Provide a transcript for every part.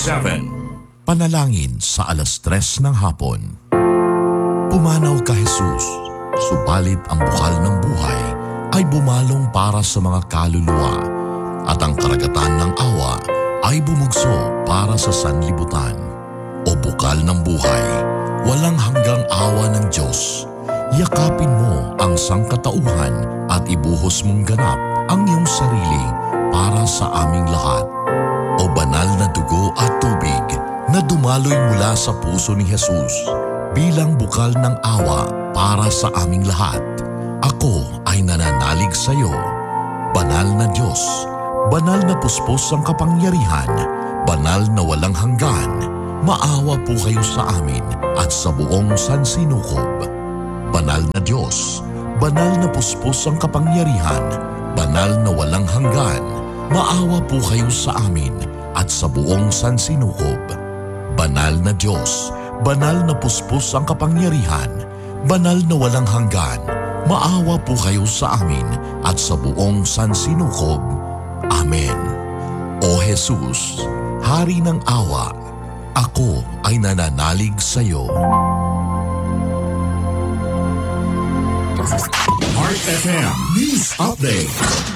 7. Panalangin sa 3:00 ng hapon. Pumanaw ka Jesus, subalit ang bukal ng buhay ay bumalong para sa mga kaluluwa at ang karagatan ng awa ay bumugso para sa sanlibutan. O bukal ng buhay, walang hanggang awa ng Diyos, yakapin mo ang sangkatauhan at ibuhos mong ganap ang iyong sarili para sa aming lahat. O banal na dugo at tubig na dumaloy mula sa puso ni Jesus bilang bukal ng awa para sa aming lahat. Ako ay nananalig sa iyo. Banal na Diyos, banal na puspos ang kapangyarihan, banal na walang hanggan, maawa po kayo sa amin at sa buong sansinukob. Banal na Diyos, banal na puspos ang kapangyarihan, banal na walang hanggan, maawa po kayo sa amin at sa buong sansinukob. Banal na Diyos, banal na puspos ang kapangyarihan, banal na walang hanggan, maawa po kayo sa amin at sa buong sansinukob. Amen. O Jesus, Hari ng awa, ako ay nananalig sa iyo. Heart FM News Update.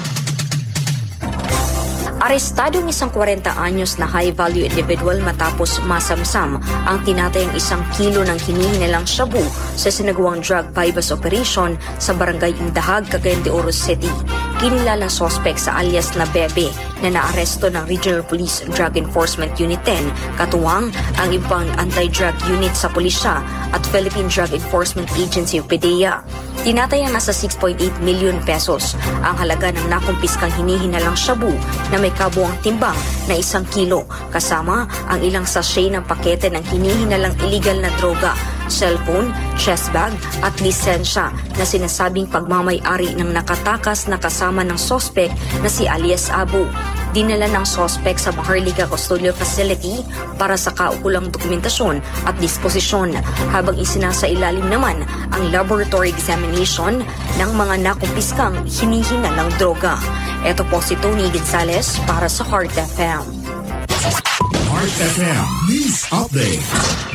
Arestadong isang 40 anyos na high-value individual matapos masamsam ang tinatayang 1 kilo ng hinihinalang shabu sa sinagawang drug bypass operation sa barangay Indahag, Cagayan de Oro City. Kinilalang sospek sa alias na Bebe na naaresto ng Regional Police Drug Enforcement Unit 10, katuwang ang ibang anti-drug unit sa pulisya at Philippine Drug Enforcement Agency o PDEA. Tinatayang nasa 6.8 million pesos ang halaga ng nakumpiskang hinihinalang shabu na may kabuang timbang na 1 kilo kasama ang ilang sachet ng pakete ng hinihinalang illegal na droga, cellphone, chest bag at lisensya na sinasabing pagmamay-ari ng nakatakas na kasama ng sospek na si alias Abu. Dinala ng sospek sa Maharlika Custodial Facility para sa kaukulang dokumentasyon at disposisyon habang isinasailalim naman ang laboratory examination ng mga nakumpiskang hinihinalang droga. Ito po si Tony Gonzalez para sa Heart FM. Heart FM News Update.